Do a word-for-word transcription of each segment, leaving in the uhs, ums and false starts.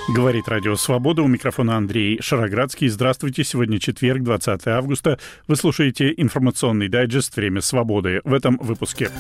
Говорит Радио Свобода. У микрофона Андрей Шароградский. Здравствуйте. Сегодня четверг, двадцатое августа. Вы слушаете информационный дайджест «Время свободы». В этом выпуске.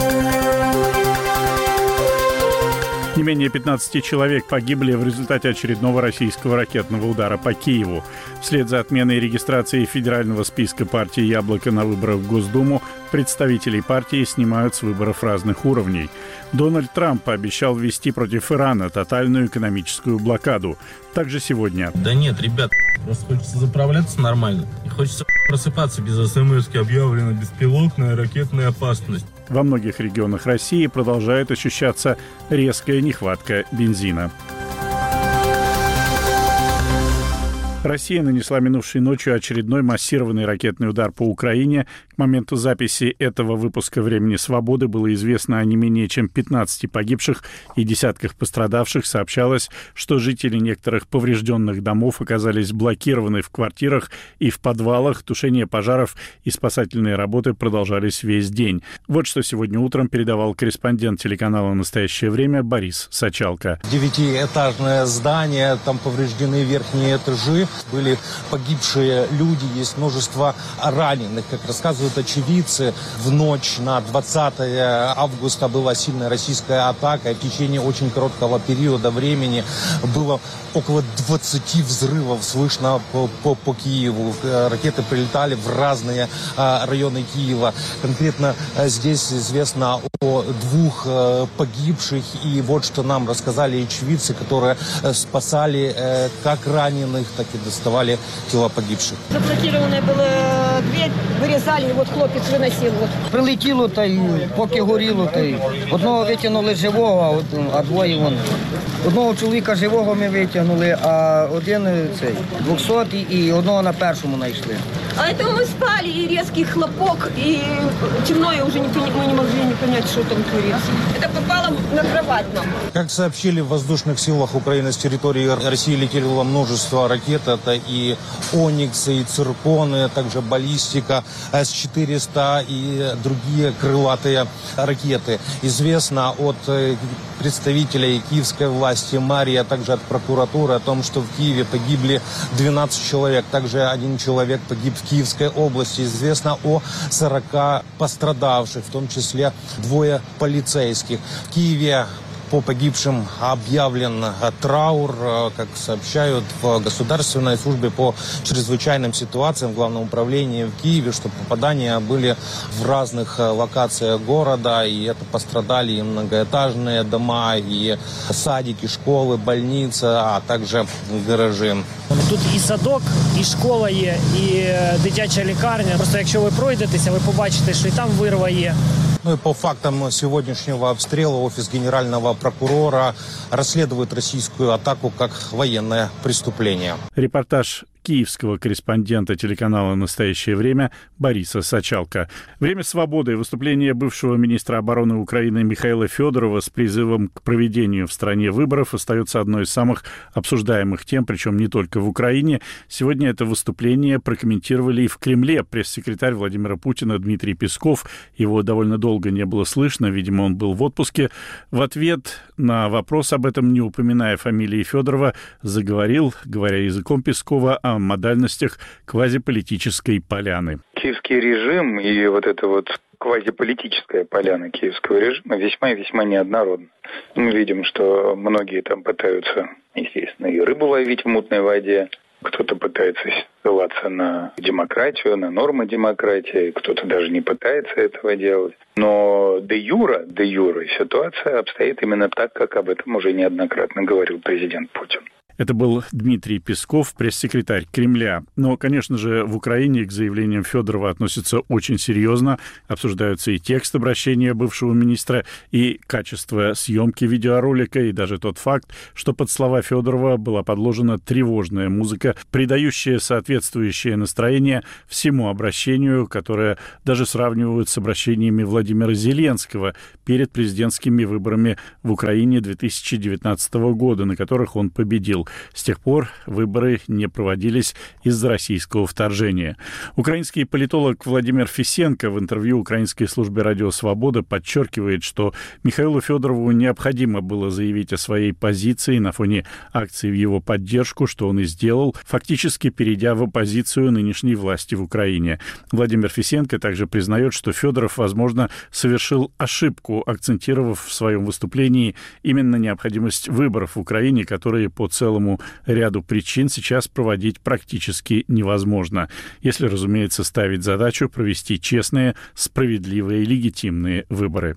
Не менее пятнадцати человек погибли в результате очередного российского ракетного удара по Киеву. Вслед за отменой регистрации федерального списка партии «Яблоко» на выборах в Госдуму представителей партии снимают с выборов разных уровней. Дональд Трамп пообещал ввести против Ирана тотальную экономическую блокаду. Также сегодня. Да нет, ребят, просто хочется заправляться нормально. И хочется просыпаться без смс-ки, объявлена беспилотная ракетная опасность. Во многих регионах России продолжает ощущаться резкая нехватка бензина. Россия нанесла минувшей ночью очередной массированный ракетный удар по Украине. К моменту записи этого выпуска «Времени свободы» было известно о не менее чем пятнадцати погибших и десятках пострадавших. Сообщалось, что жители некоторых поврежденных домов оказались блокированы в квартирах и в подвалах. Тушение пожаров и спасательные работы продолжались весь день. Вот что сегодня утром передавал корреспондент телеканала «Настоящее время» Борис Сачалко. Девятиэтажное здание, там повреждены верхние этажи. Были погибшие люди, есть множество раненых. Как рассказывают очевидцы, в ночь на двадцатое августа была сильная российская атака. И в течение очень короткого периода времени было около двадцати взрывов слышно по, по, по Киеву. Ракеты прилетали в разные а, районы Киева. Конкретно а, здесь известно о двух а, погибших. И вот что нам рассказали очевидцы, которые а, спасали а, как раненых, так и доставали тела погибших. Заблокирована була двері, вирізали, і от хлопець виносив. От. Прилетіло, та й поки горіло, та й одного витягнули живого, а двоє вон. Одного чоловіка живого ми витягнули, а один цей двохсотий і одного на першому знайшли. А это мы спали, и резкий хлопок, и темно, и уже не, мы не могли не понять, что там творится. Это попало на кровать нам. Как сообщили в воздушных силах Украины, с территории России летело множество ракет. Это и «Ониксы», и «Цирконы», также баллистика эс четыреста и другие крылатые ракеты. Известно от представителей киевской власти, мэрии, а также от прокуратуры о том, что в Киеве погибли двенадцать человек. Также один человек погиб в Киевской области. Известно о сорока пострадавших, в том числе двое полицейских. В Киеве по погибшим объявлен траур, как сообщают в Государственной службе по чрезвычайным ситуациям в Главном управлении в Киеве, что попадания были в разных локациях города, и это пострадали и многоэтажные дома, и садики, школы, больницы, а также гаражи. Тут і садок, і школа є, і дитяча лікарня. Просто якщо ви пройдетеся, ви побачите, що і там вирва є. Ну и по фактам сегодняшнего обстрела офис генерального прокурора расследует российскую атаку как военное преступление. Репортаж киевского корреспондента телеканала «Настоящее время» Бориса Сачалко. «Время свободы» и выступление бывшего министра обороны Украины Михаила Федорова с призывом к проведению в стране выборов остается одной из самых обсуждаемых тем, причем не только в Украине. Сегодня это выступление прокомментировали и в Кремле. Пресс-секретарь Владимира Путина Дмитрий Песков. Его довольно долго не было слышно, видимо, он был в отпуске. В ответ на вопрос об этом, не упоминая фамилии Федорова, заговорил, говоря языком Пескова, о модальностях квазиполитической поляны. Киевский режим и вот эта вот квазиполитическая поляна киевского режима весьма и весьма неоднородна. Мы видим, что многие там пытаются, естественно, и рыбу ловить в мутной воде, кто-то пытается ссылаться на демократию, на нормы демократии, кто-то даже не пытается этого делать. Но де-юра, де-юра ситуация обстоит именно так, как об этом уже неоднократно говорил президент Путин. Это был Дмитрий Песков, пресс-секретарь Кремля. Но, конечно же, в Украине к заявлениям Федорова относятся очень серьезно. Обсуждаются и текст обращения бывшего министра, и качество съемки видеоролика, и даже тот факт, что под слова Федорова была подложена тревожная музыка, придающая соответствующее настроение всему обращению, которое даже сравнивают с обращениями Владимира Зеленского перед президентскими выборами в Украине две тысячи девятнадцатого года, на которых он победил. С тех пор выборы не проводились из-за российского вторжения. Украинский политолог Владимир Фисенко в интервью украинской службе «Радио Свобода» подчеркивает, что Михаилу Федорову необходимо было заявить о своей позиции на фоне акций в его поддержку, что он и сделал, фактически перейдя в оппозицию нынешней власти в Украине. Владимир Фисенко также признает, что Федоров, возможно, совершил ошибку, акцентировав в своем выступлении именно необходимость выборов в Украине, которые по целому ряду причин сейчас проводить практически невозможно, если, разумеется, ставить задачу провести честные, справедливые и легитимные выборы.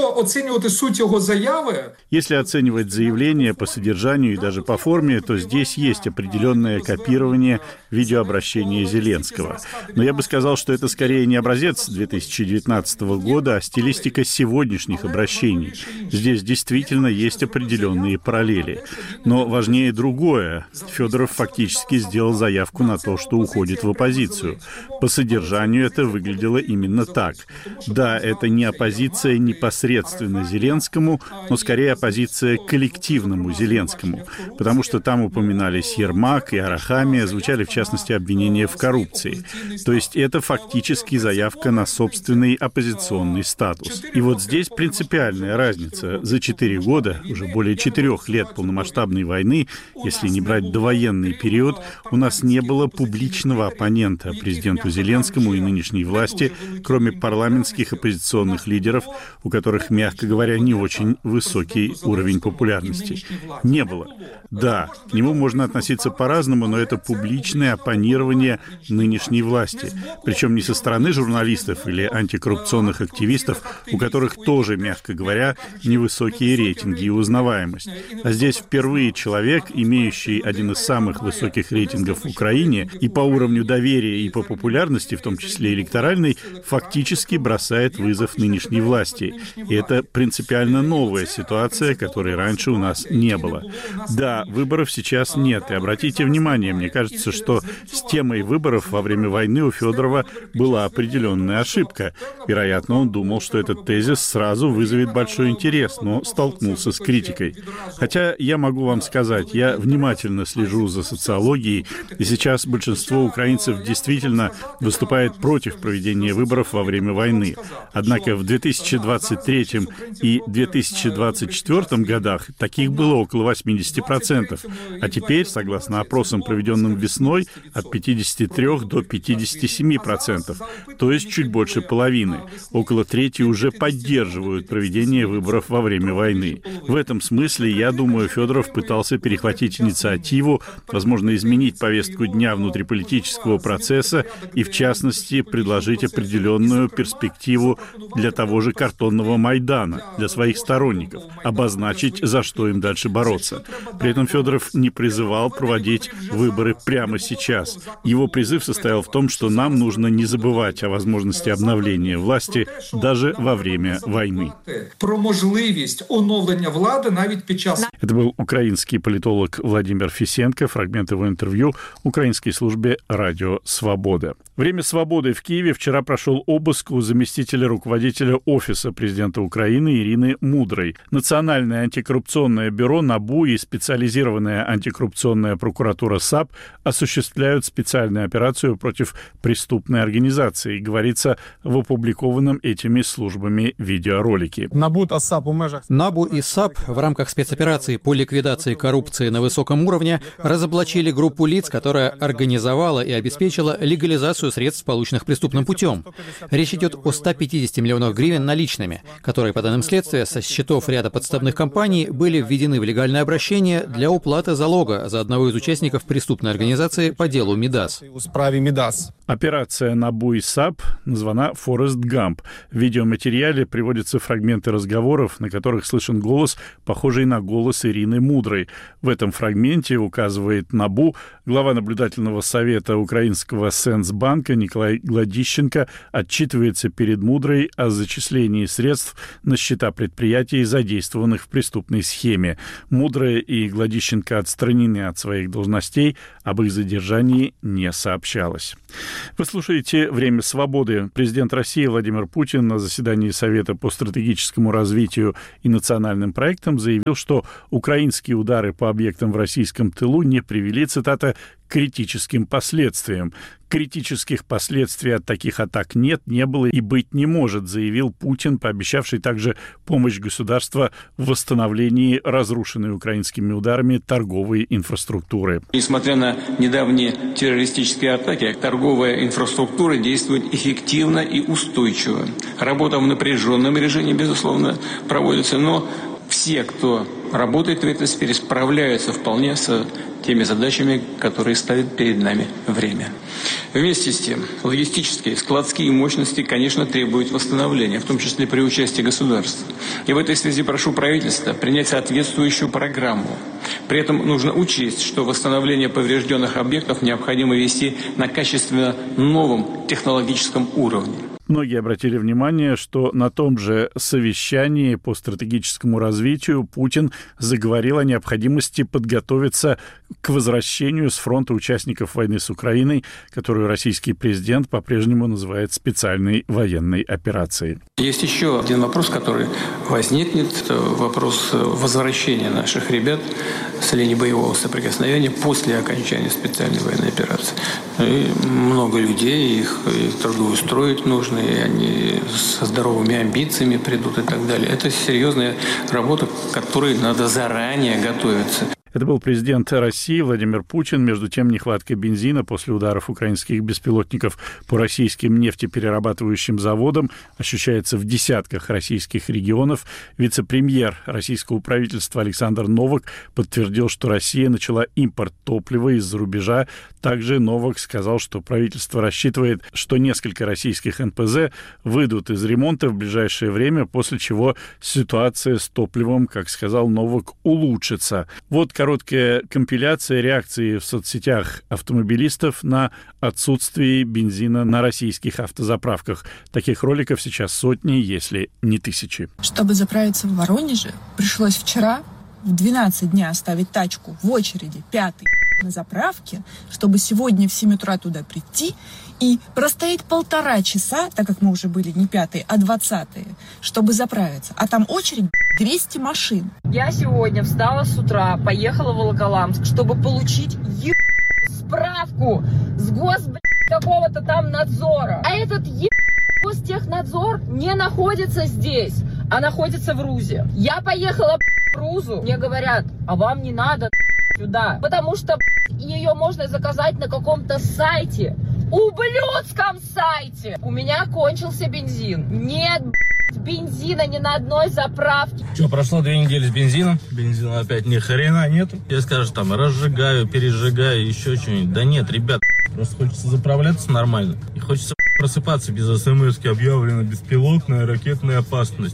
Если оценивать заявление по содержанию и даже по форме, то здесь есть определенное копирование видеообращения Зеленского. Но я бы сказал, что это скорее не образец две тысячи девятнадцатого года, а стилистика сегодняшних обращений. Здесь действительно есть определенные параллели. Но важнее другое. Федоров фактически сделал заявку на то, что уходит в оппозицию. По содержанию это выглядело именно так. Да, это не оппозиция непосредственно Зеленскому, но скорее оппозиция коллективному Зеленскому, потому что там упоминались Ермак и Арахамия, звучали в частности обвинения в коррупции. То есть это фактически заявка на собственный оппозиционный статус. И вот здесь принципиальная разница. За четыре года, уже более четырех лет полномасштабной войны, если не брать довоенный период, у нас не было публичного оппонента президенту Зеленскому и нынешней власти, кроме парламентских оппозиционных лидеров, у которых, мягко говоря, не очень высокий уровень популярности. Не было. Да, к нему можно относиться по-разному, но это публичное оппонирование нынешней власти. Причем не со стороны журналистов или антикоррупционных активистов, у которых тоже, мягко говоря, невысокие рейтинги и узнаваемость. А здесь впервые человек, имеющий один из самых высоких рейтингов в Украине и по уровню доверия, и по популярности, в том числе электоральной, фактически бросает вызов нынешней власти. И это принципиально новая ситуация, которой раньше у нас не было. Да, выборов сейчас нет. И обратите внимание, мне кажется, что с темой выборов во время войны у Федорова была определенная ошибка. Вероятно, он думал, что этот тезис сразу вызовет большой интерес, но столкнулся с критикой. Хотя я могу вам сказать, я внимательно слежу за социологией, и сейчас большинство украинцев действительно выступает против проведения выборов во время войны. Однако в две тысячи двадцать третьем и две тысячи двадцать четвёртом годах таких было около восемьдесят процентов, а теперь, согласно опросам, проведенным весной, от пятидесяти трёх до пятидесяти семи процентов, то есть чуть больше половины. Около трети уже поддерживают проведение выборов во время войны. В этом смысле, я думаю, Федоров пытался перехватить инициативу, возможно, изменить повестку дня внутриполитического процесса и, в частности, предложить определенную перспективу для того же картонного Майдана, для своих сторонников, обозначить, за что им дальше бороться. При этом Федоров не призывал проводить выборы прямо сейчас. Его призыв состоял в том, что нам нужно не забывать о возможности обновления власти даже во время войны. Про можливість оновлення влади навіть під час. Это был украинский политолог Владимир Фисенко, фрагмент его интервью украинской службе «Радио Свобода». Время свободы в Киеве вчера прошел обыск у заместителя руководителя Офиса президента Украины Ирины Мудрой. Национальное антикоррупционное бюро НАБУ и специализированная антикоррупционная прокуратура САП осуществляют специальную операцию против преступной организации, говорится в опубликованном этими службами видеоролике. НАБУ и САП в рамках спецоперации по ликвидации коррупции на высоком уровне разоблачили группу лиц, которая организовала и обеспечила легализацию средств, полученных преступным путем. Речь идет о ста пятидесяти миллионах гривен наличными, которые, по данным следствия, со счетов ряда подставных компаний были введены в легальное обращение для уплаты залога за одного из участников преступной организации по делу МИДАС. Операция НАБУ и САП названа «Форест Гамп». В видеоматериале приводятся фрагменты разговоров, на которых слышен голос, похожий на голос Ирины Мудрой. В этом фрагменте, указывает НАБУ, глава наблюдательного совета украинского Сенсбанка Николай Гладищенко отчитывается перед Мудрой о зачислении средств на счета предприятий, задействованных в преступной схеме. Мудрая и Гладищенко отстранены от своих должностей, об их задержании не сообщалось. Вы слушаете «Время свободы». Президент России Владимир Путин на заседании Совета по стратегическому развитию и национальным проектам заявил, что украинские удары по объектам конфликтом в российском тылу не привели, цитата, к критическим последствиям. Критических последствий от таких атак нет, не было и быть не может, заявил Путин, пообещавший также помощь государства в восстановлении разрушенной украинскими ударами торговой инфраструктуры. Несмотря на недавние террористические атаки, торговая инфраструктура действует эффективно и устойчиво. Работа в напряженном режиме, безусловно, проводится, но все, кто работает в этой сфере, справляются вполне с теми задачами, которые ставит перед нами время. Вместе с тем, логистические, складские мощности, конечно, требуют восстановления, в том числе при участии государства. И в этой связи прошу правительства принять соответствующую программу. При этом нужно учесть, что восстановление поврежденных объектов необходимо вести на качественно новом технологическом уровне. Многие обратили внимание, что на том же совещании по стратегическому развитию Путин заговорил о необходимости подготовиться к возвращению с фронта участников войны с Украиной, которую российский президент по-прежнему называет специальной военной операцией. Есть еще один вопрос, который возникнет. Это вопрос возвращения наших ребят с линии боевого соприкосновения после окончания специальной военной операции. И много людей, их, их трудоустроить нужно, и они со здоровыми амбициями придут и так далее. Это серьезная работа, к которой надо заранее готовиться. Это был президент России Владимир Путин. Между тем, нехватка бензина после ударов украинских беспилотников по российским нефтеперерабатывающим заводам ощущается в десятках российских регионов. Вице-премьер российского правительства Александр Новак подтвердил, что Россия начала импорт топлива из-за рубежа. Также Новак сказал, что правительство рассчитывает, что несколько российских эн пэ зэ выйдут из ремонта в ближайшее время, после чего ситуация с топливом, как сказал Новак, улучшится. Вот короткая компиляция реакции в соцсетях автомобилистов на отсутствие бензина на российских автозаправках. Таких роликов сейчас сотни, если не тысячи. Чтобы заправиться в Воронеже, пришлось вчера в двенадцать дня оставить тачку в очереди пятый на заправке, чтобы сегодня в семь утра туда прийти и простоять полтора часа, так как мы уже были не пятые, а двадцатые, чтобы заправиться. А там очередь двести машин. Я сегодня встала с утра, поехала в Волоколамск, чтобы получить е... справку с гос... какого-то там надзора. А этот е... Гостехнадзор не находится здесь, а находится в РУЗе. Я поехала в РУЗу, мне говорят, а вам не надо сюда, потому что ее можно заказать на каком-то сайте, ублюдском сайте. У меня кончился бензин. Нет бензина ни на одной заправке. Что, прошло две недели с бензином? Бензина опять ни хрена нету. Я скажу, там, разжигаю, пережигаю, еще что-нибудь. Да нет, ребят, просто хочется заправляться нормально. И хочется просыпаться без смс-ки, объявлена беспилотная ракетная опасность.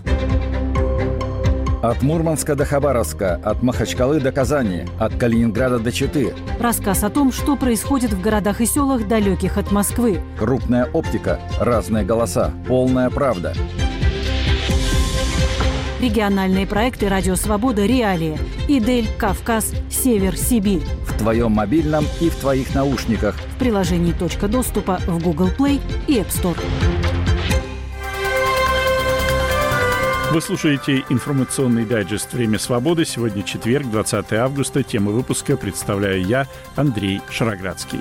От Мурманска до Хабаровска, от Махачкалы до Казани, от Калининграда до Читы. Рассказ о том, что происходит в городах и селах, далеких от Москвы. Крупная оптика, разные голоса, полная правда. Региональные проекты «Радио Свобода», «Реалии», «Идель», «Кавказ», «Север», «Сибирь». В твоем мобильном и в твоих наушниках. В приложении «Точка доступа» в Google Play и App Store. Вы слушаете информационный дайджест «Время свободы». Сегодня четверг, двадцатое августа. Тему выпуска представляю я, Андрей Шароградский.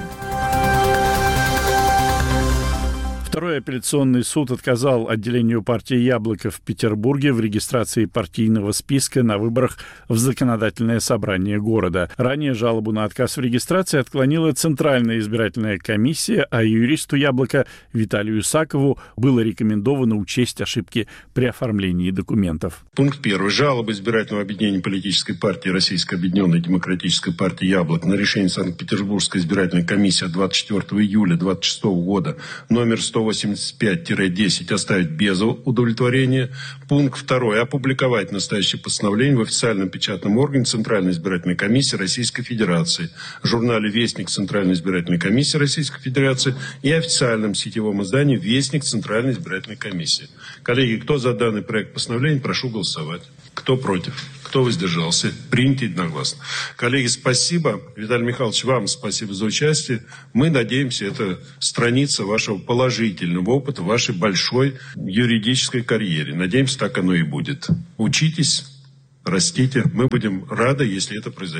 Второй апелляционный суд отказал отделению партии «Яблоко» в Петербурге в регистрации партийного списка на выборах в законодательное собрание города. Ранее жалобу на отказ в регистрации отклонила Центральная избирательная комиссия, а юристу «Яблоко» Виталию Сакову было рекомендовано учесть ошибки при оформлении документов. Пункт первый. Жалоба избирательного объединения политической партии Российской объединенной демократической партии «Яблоко» на решение Санкт-Петербургской избирательной комиссии от двадцать четвёртого июля две тысячи двадцать шестого года номер сто восемьдесят пять десять оставить без удовлетворения. Пункт второй. Опубликовать настоящее постановление в официальном печатном органе Центральной избирательной комиссии Российской Федерации, журнале «Вестник» Центральной избирательной комиссии Российской Федерации и официальном сетевом издании «Вестник» Центральной избирательной комиссии. Коллеги, кто за данный проект постановления, прошу голосовать. Кто против? Кто воздержался? Принято единогласно. Коллеги, спасибо. Виталий Михайлович, вам спасибо за участие. Мы надеемся, это страница вашего положительного опыта в вашей большой юридической карьере. Надеемся, так оно и будет. Учитесь, растите. Мы будем рады, если это произойдет.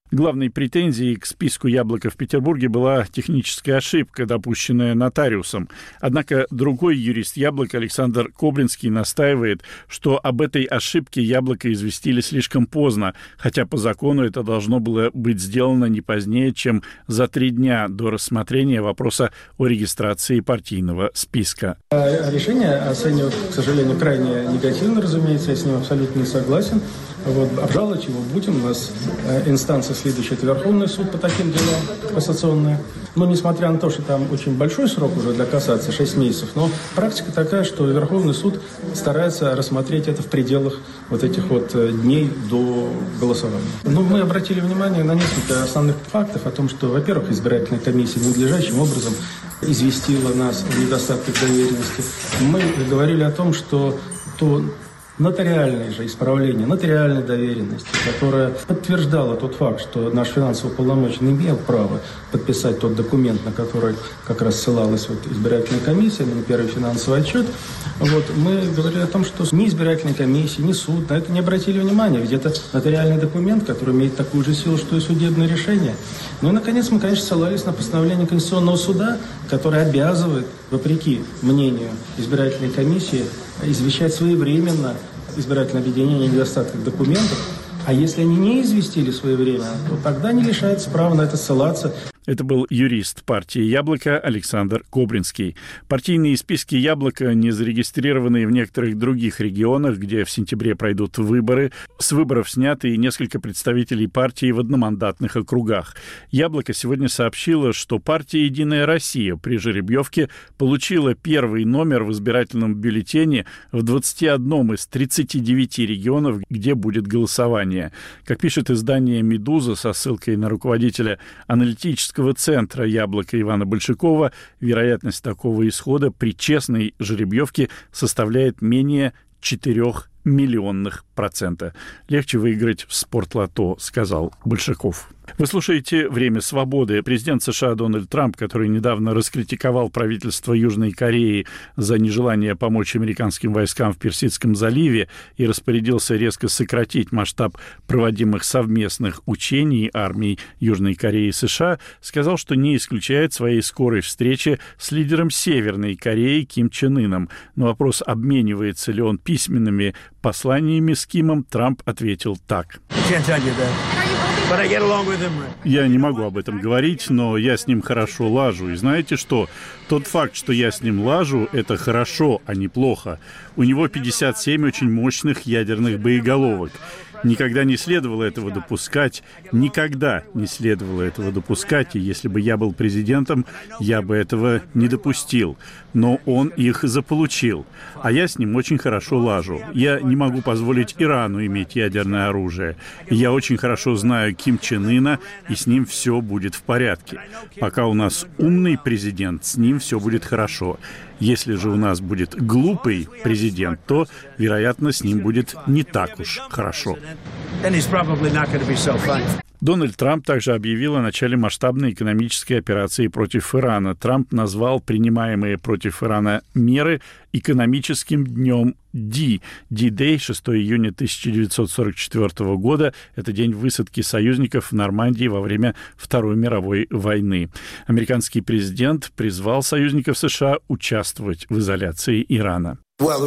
Главной претензией к списку «Яблоко» в Петербурге была техническая ошибка, допущенная нотариусом. Однако другой юрист «Яблоко» Александр Кобринский настаивает, что об этой ошибке «Яблоко» известили слишком поздно, хотя по закону это должно было быть сделано не позднее, чем за три дня до рассмотрения вопроса о регистрации партийного списка. Решение оценивают, к сожалению, крайне негативно, разумеется, я с ним абсолютно не согласен. Вот, обжаловать его будем. У нас э, инстанция следующая – это Верховный суд по таким делам, кассационная. Но несмотря на то, что там очень большой срок уже для кассации, шесть месяцев, но практика такая, что Верховный суд старается рассмотреть это в пределах вот этих вот дней до голосования. Но мы обратили внимание на несколько основных фактов о том, что, во-первых, избирательная комиссия надлежащим образом известила нас о недостатках доверенности. Мы говорили о том, что то нотариальное же исправление, нотариальной доверенности, которая подтверждала тот факт, что наш финансовый уполномоченный имел право подписать тот документ, на который как раз ссылалась вот избирательная комиссия, на первый финансовый отчет. Вот, мы говорили о том, что ни избирательная комиссия, ни суд на это не обратили внимания, ведь это нотариальный документ, который имеет такую же силу, что и судебное решение. Ну и, наконец, мы, конечно, ссылались на постановление Конституционного суда, которое обязывает, вопреки мнению избирательной комиссии, извещать своевременно избирательное объединение о недостатках документов. А если они не известили своевременно, то тогда не лишается права на это ссылаться. Это был юрист партии «Яблоко» Александр Кобринский. Партийные списки «Яблоко», не зарегистрированные в некоторых других регионах, где в сентябре пройдут выборы. С выборов сняты и несколько представителей партии в одномандатных округах. «Яблоко» сегодня сообщило, что партия «Единая Россия» при жеребьевке получила первый номер в избирательном бюллетене в двадцати одном из тридцати девяти регионов, где будет голосование. Как пишет издание «Медуза» со ссылкой на руководителя аналитического центра «Яблоко» Ивана Большакова, вероятность такого исхода при честной жеребьевке составляет менее четырех миллионных процента. Легче выиграть в спортлото, сказал Большаков. Вы слушаете «Время свободы». Президент США Дональд Трамп, который недавно раскритиковал правительство Южной Кореи за нежелание помочь американским войскам в Персидском заливе и распорядился резко сократить масштаб проводимых совместных учений армий Южной Кореи и США, сказал, что не исключает своей скорой встречи с лидером Северной Кореи Ким Чен Ыном. На вопрос, обменивается ли он письменными посланиями с Кимом, Трамп ответил так. Я не могу об этом говорить, но я с ним хорошо лажу. И знаете что? Тот факт, что я с ним лажу, это хорошо, а не плохо. У него пятьдесят семь очень мощных ядерных боеголовок. Никогда не следовало этого допускать, никогда не следовало этого допускать, и если бы я был президентом, я бы этого не допустил. Но он их заполучил, а я с ним очень хорошо лажу. Я не могу позволить Ирану иметь ядерное оружие. Я очень хорошо знаю Ким Чен Ына, и с ним все будет в порядке. Пока у нас умный президент, с ним все будет хорошо. Если же у нас будет глупый президент, то, вероятно, с ним будет не так уж хорошо. Дональд Трамп также объявил о начале масштабной экономической операции против Ирана. Трамп назвал принимаемые против Ирана меры экономическим днем Ди. Ди-Дэй, шестого июня тысяча девятьсот сорок четвёртого года. Это день высадки союзников в Нормандии во время Второй мировой войны. Американский президент призвал союзников США участвовать в изоляции Ирана.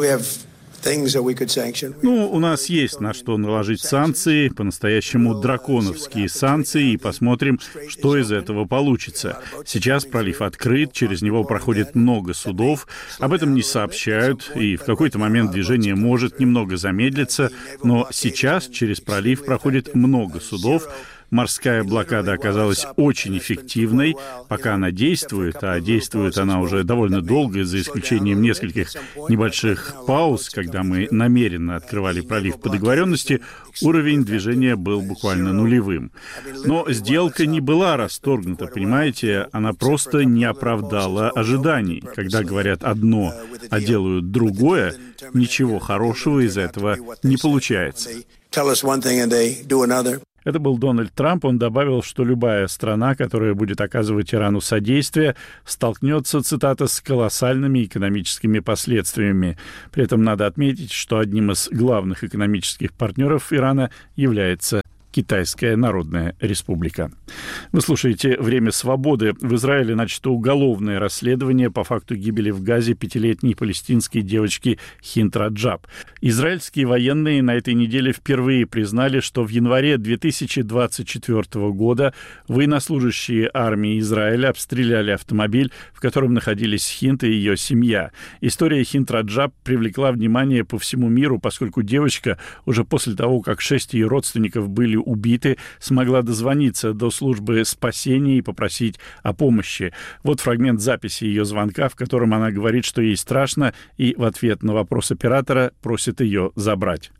Ну, у нас есть на что наложить санкции, по-настоящему драконовские санкции, и посмотрим, что из этого получится. Сейчас пролив открыт, через него проходит много судов, об этом не сообщают, и в какой-то момент движение может немного замедлиться, но сейчас через пролив проходит много судов. Морская блокада оказалась очень эффективной, пока она действует, а действует она уже довольно долго, за исключением нескольких небольших пауз, когда мы намеренно открывали пролив по договоренности, уровень движения был буквально нулевым. Но сделка не была расторгнута, понимаете, она просто не оправдала ожиданий. Когда говорят одно, а делают другое, ничего хорошего из этого не получается. Это был Дональд Трамп. Он добавил, что любая страна, которая будет оказывать Ирану содействие, столкнется, цитата, с колоссальными экономическими последствиями. При этом надо отметить, что одним из главных экономических партнеров Ирана является Китайская Народная Республика. Вы слушаете «Время свободы». В Израиле начато уголовное расследование по факту гибели в Газе пятилетней палестинской девочки Хинд Раджаб. Израильские военные на этой неделе впервые признали, что в январе две тысячи двадцать четвёртого года военнослужащие армии Израиля обстреляли автомобиль, в котором находились Хинд и ее семья. История Хинд Раджаб привлекла внимание по всему миру, поскольку девочка уже после того, как шесть ее родственников были убиты, смогла дозвониться до службы спасения и попросить о помощи. Вот фрагмент записи ее звонка, в котором она говорит, что ей страшно, и в ответ на вопрос оператора просит ее забрать.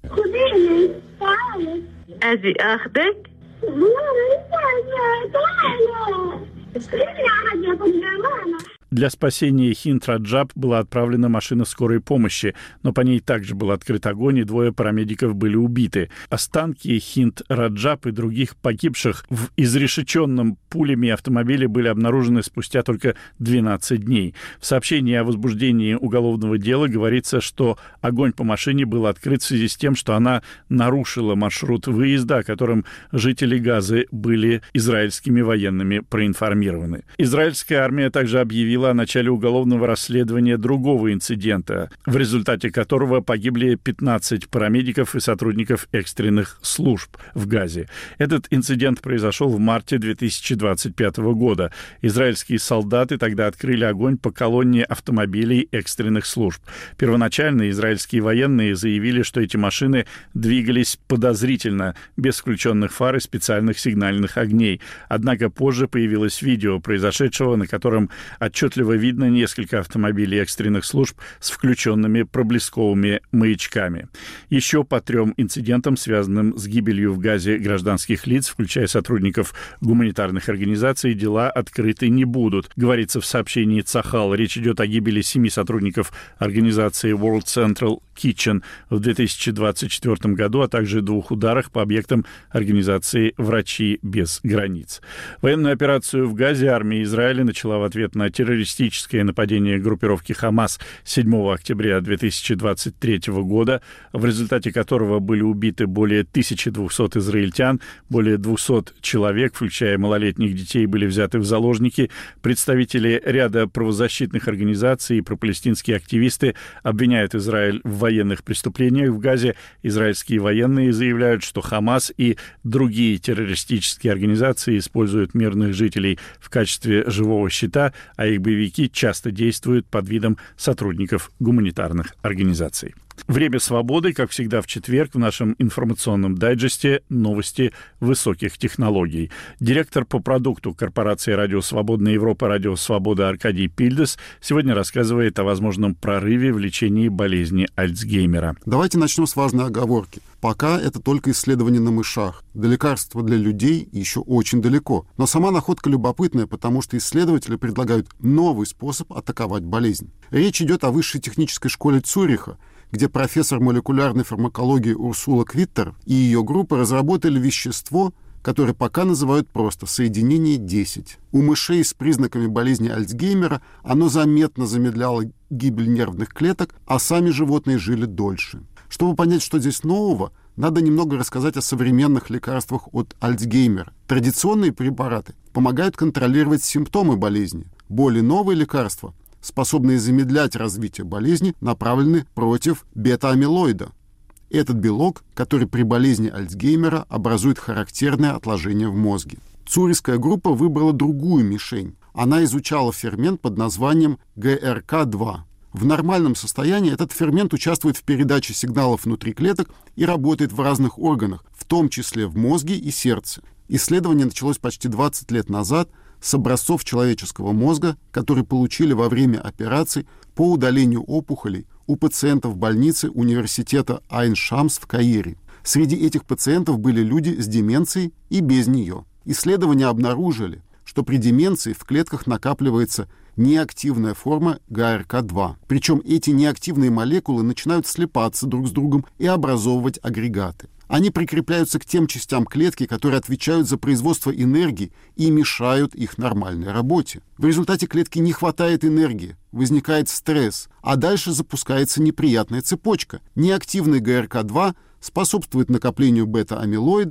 Для спасения Хинд Раджаб была отправлена машина скорой помощи, но по ней также был открыт огонь, и двое парамедиков были убиты. Останки Хинд Раджаб и других погибших в изрешеченном пулями автомобиле были обнаружены спустя только двенадцать дней. В сообщении о возбуждении уголовного дела говорится, что огонь по машине был открыт в связи с тем, что она нарушила маршрут выезда, о котором жители Газы были израильскими военными проинформированы. Израильская армия также объявила о начале уголовного расследования другого инцидента, в результате которого погибли пятнадцать парамедиков и сотрудников экстренных служб в Газе. Этот инцидент произошел в марте две тысячи двадцать пятого года. Израильские солдаты тогда открыли огонь по колонне автомобилей экстренных служб. Первоначально израильские военные заявили, что эти машины двигались подозрительно, без включенных фар и специальных сигнальных огней. Однако позже появилось видео произошедшего, на котором отчетливо видно несколько автомобилей экстренных служб с включенными проблесковыми маячками. Еще по трем инцидентам, связанным с гибелью в Газе гражданских лиц, включая сотрудников гуманитарных организаций, дела открыты не будут. Говорится в сообщении Цахал. Речь идет о гибели семи сотрудников организации World Central Kitchen в две тысячи двадцать четвёртом году, а также двух ударах по объектам организации «Врачи без границ». Военную операцию в Газе армия Израиля начала в ответ на террористическое нападение группировки «Хамас» седьмого октября две тысячи двадцать третьего года, в результате которого были убиты более тысячи двухсот израильтян, более двухсот человек, включая малолетних детей, были взяты в заложники. Представители ряда правозащитных организаций и пропалестинские активисты обвиняют Израиль в военных преступлениях в Газе. Израильские военные заявляют, что «Хамас» и другие террористические организации используют мирных жителей в качестве живого щита, а их боевики часто действуют под видом сотрудников гуманитарных организаций. Время свободы, как всегда в четверг, в нашем информационном дайджесте «Новости высоких технологий». Директор по продукту корпорации «Радио Свободная Европа» «Радио Свобода» Аркадий Пильдес сегодня рассказывает о возможном прорыве в лечении болезни Альцгеймера. Давайте начнем с важной оговорки. Пока это только исследование на мышах. До лекарства для людей еще очень далеко. Но сама находка любопытная, потому что исследователи предлагают новый способ атаковать болезнь. Речь идет о высшей технической школе Цюриха, где профессор молекулярной фармакологии Урсула Квиттер и ее группа разработали вещество, которое пока называют просто соединение десять. У мышей с признаками болезни Альцгеймера оно заметно замедляло гибель нервных клеток, а сами животные жили дольше. Чтобы понять, что здесь нового, надо немного рассказать о современных лекарствах от Альцгеймера. Традиционные препараты помогают контролировать симптомы болезни. Более новые лекарства, способные замедлять развитие болезни, направлены против бета-амилоида. Этот белок, который при болезни Альцгеймера образует характерное отложение в мозге. Цюрихская группа выбрала другую мишень. Она изучала фермент под названием Гэ Эр Ка два. В нормальном состоянии этот фермент участвует в передаче сигналов внутри клеток и работает в разных органах, в том числе в мозге и сердце. Исследование началось почти двадцать лет назад с образцов человеческого мозга, которые получили во время операций по удалению опухолей у пациентов больницы университета Айн-Шамс в Каире. Среди этих пациентов были люди с деменцией и без нее. Исследования обнаружили, что при деменции в клетках накапливается неактивная форма Гэ Эр Ка два. Причем эти неактивные молекулы начинают слипаться друг с другом и образовывать агрегаты. Они прикрепляются к тем частям клетки, которые отвечают за производство энергии и мешают их нормальной работе. В результате клетке не хватает энергии, возникает стресс, а дальше запускается неприятная цепочка. Неактивный Гэ Эр Ка два способствует накоплению бета-амилоида,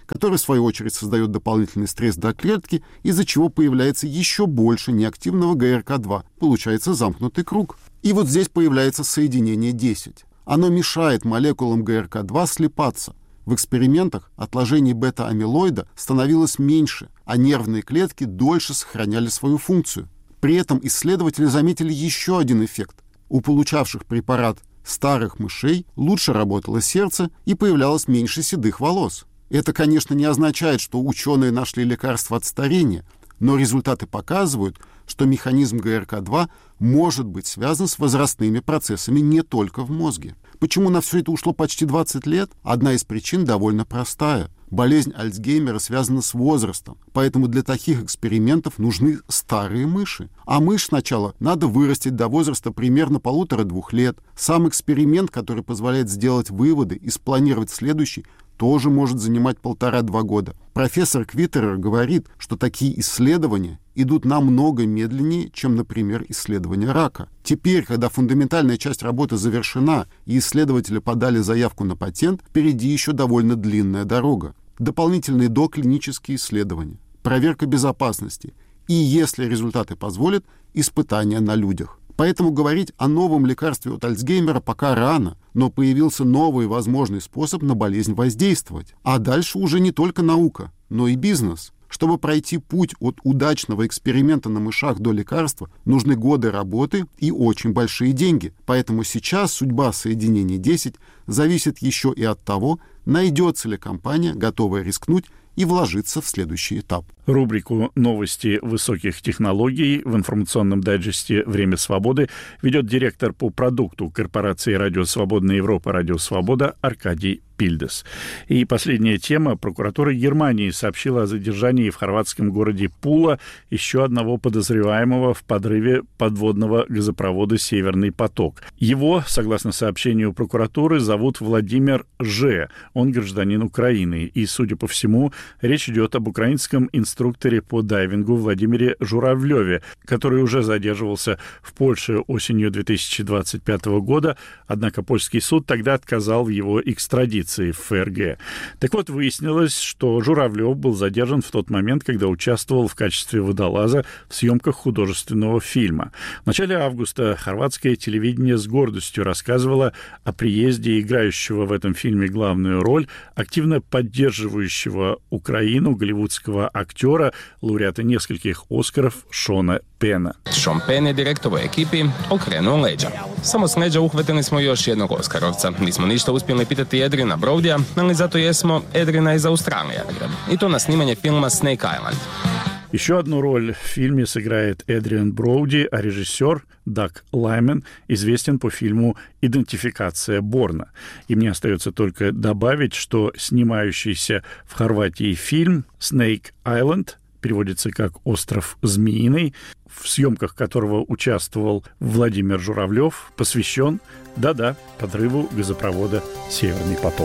который в свою очередь создает дополнительный стресс для клетки, из-за чего появляется еще больше неактивного гэ эр ка два. Получается замкнутый круг. И вот здесь появляется соединение десять. Оно мешает молекулам гэ эр ка два слипаться. В экспериментах отложений бета-амилоида становилось меньше, а нервные клетки дольше сохраняли свою функцию. При этом исследователи заметили еще один эффект. У получавших препарат старых мышей лучше работало сердце и появлялось меньше седых волос. Это, конечно, не означает, что ученые нашли лекарство от старения, но результаты показывают, что механизм гэ эр ка два может быть связан с возрастными процессами не только в мозге. Почему на все это ушло почти двадцать лет? Одна из причин довольно простая. Болезнь Альцгеймера связана с возрастом, поэтому для таких экспериментов нужны старые мыши. А мышь сначала надо вырастить до возраста примерно полутора-двух лет. Сам эксперимент, который позволяет сделать выводы и спланировать следующий, тоже может занимать полтора-два года. Профессор Квиттерер говорит, что такие исследования идут намного медленнее, чем, например, исследования рака. Теперь, когда фундаментальная часть работы завершена и исследователи подали заявку на патент, впереди еще довольно длинная дорога. Дополнительные доклинические исследования, проверка безопасности и, если результаты позволят, испытания на людях. Поэтому говорить о новом лекарстве от Альцгеймера пока рано, но появился новый возможный способ на болезнь воздействовать. А дальше уже не только наука, но и бизнес. Чтобы пройти путь от удачного эксперимента на мышах до лекарства, нужны годы работы и очень большие деньги. Поэтому сейчас судьба соединения десять зависит еще и от того, найдется ли компания, готовая рискнуть и вложиться в следующий этап. Рубрику «Новости высоких технологий» в информационном дайджесте «Время свободы» ведет директор по продукту корпорации «Радио Свободная Европа» «Радио Свобода» Аркадий Пильдес. И последняя тема. Прокуратура Германии сообщила о задержании в хорватском городе Пула еще одного подозреваемого в подрыве подводного газопровода «Северный поток». Его, согласно сообщению прокуратуры, зовут Владимир Ж. Он гражданин Украины. И, судя по всему, речь идет об украинском инструкторе по дайвингу Владимире Журавлеве, который уже задерживался в Польше осенью две тысячи двадцать пятого года, однако польский суд тогда отказал в его экстрадиции в эф эр гэ. Так вот, выяснилось, что Журавлев был задержан в тот момент, когда участвовал в качестве водолаза в съемках художественного фильма. В начале августа хорватское телевидение с гордостью рассказывало о приезде играющего в этом фильме главную роль, активно поддерживающего Украину голливудского актера, лауреата нескольких Оскаров Шона Пена. Šon Penn je direktovoj ekipi okrenuo leđa. Samo s leđa uhvatili smo još jednog Oskarovca. Nismo ništa uspjeli pitati Adriana Brodija, ali zato jesmo Adriana iz Australije. I to na snimanje filma Snake Island. Еще одну роль в фильме сыграет Эдриан Броуди, а режиссер Даг Лайман известен по фильму «Идентификация Борна». И мне остается только добавить, что снимающийся в Хорватии фильм «Snake Island» переводится как «Остров Змеиный», в съемках которого участвовал Владимир Журавлев, посвящен, да-да, подрыву газопровода «Северный поток».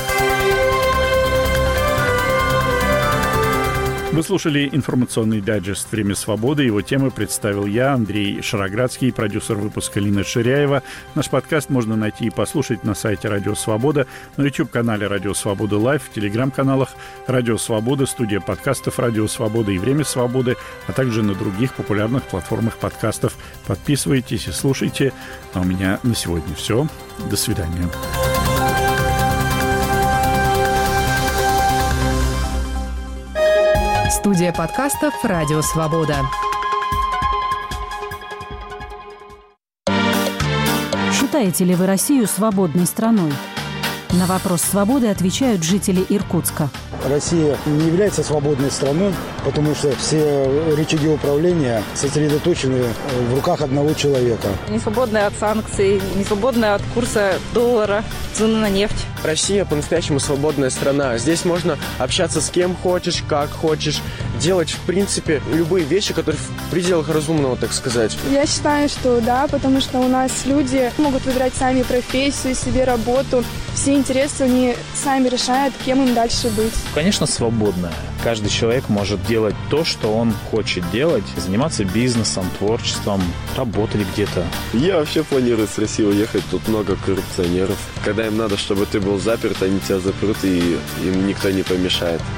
Вы слушали информационный дайджест «Время свободы». Его темы представил я, Андрей Шароградский, продюсер выпуска Лина Ширяева. Наш подкаст можно найти и послушать на сайте «Радио Свобода», на YouTube-канале «Радио Свобода Лайв», в телеграм-каналах «Радио Свобода», студия подкастов «Радио Свобода» и «Время свободы», а также на других популярных платформах подкастов. Подписывайтесь и слушайте. А у меня на сегодня все. До свидания. Студия подкастов «Радио Свобода». Считаете ли вы Россию свободной страной? На вопрос свободы отвечают жители Иркутска. Россия не является свободной страной, потому что все рычаги управления сосредоточены в руках одного человека. Не свободная от санкций, не свободная от курса доллара, цены на нефть. Россия по-настоящему свободная страна. Здесь можно общаться с кем хочешь, как хочешь. делать, в принципе, любые вещи, которые в пределах разумного, так сказать. Я считаю, что да, потому что у нас люди могут выбирать сами профессию, себе работу. Все интересы они сами решают, кем им дальше быть. Конечно, свободная. Каждый человек может делать то, что он хочет делать, заниматься бизнесом, творчеством, работать где-то. Я вообще планирую с России уехать, тут много коррупционеров. Когда им надо, чтобы ты был заперт, они тебя запрут, и им никто не помешает.